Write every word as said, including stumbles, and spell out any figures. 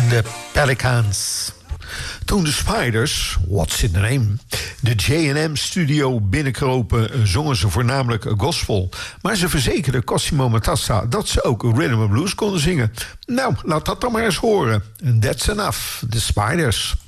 De Pelicans. Toen de Spiders, what's in the name, de J en M-studio binnenkropen, zongen ze voornamelijk gospel. Maar ze verzekerden Cosimo Matassa dat ze ook rhythm and blues konden zingen. Nou, laat dat dan maar eens horen. And that's enough, de Spiders.